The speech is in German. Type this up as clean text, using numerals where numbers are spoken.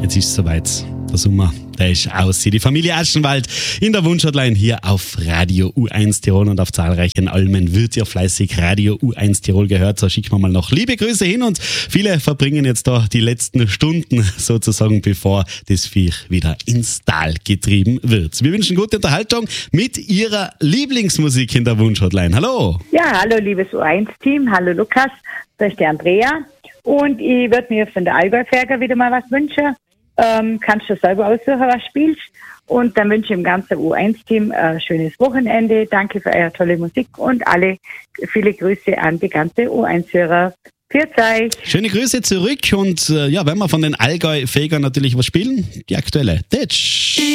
Jetzt ist es soweit. Der Sommer, der ist aus. Die Familie Aschenwald in der Wunschhotline hier auf Radio U1 Tirol und auf zahlreichen Almen wird ja fleißig Radio U1 Tirol gehört. So schicken wir mal noch liebe Grüße hin und viele verbringen jetzt da die letzten Stunden sozusagen, bevor das Viech wieder ins Tal getrieben wird. Wir wünschen gute Unterhaltung mit Ihrer Lieblingsmusik in der Wunschhotline. Hallo! Ja, hallo liebes U1-Team, hallo Lukas, das ist die Andrea und ich würde mir von der Allgäu-Ferger wieder mal was wünschen. Kannst du selber aussuchen, was spielst. Und dann wünsche ich dem ganzen U1-Team ein schönes Wochenende. Danke für eure tolle Musik und viele Grüße an die ganze U1-Hörer. Pfiat euch. Schöne Grüße zurück und wenn wir von den Allgäu-Fegern natürlich was spielen, die aktuelle Tetsch.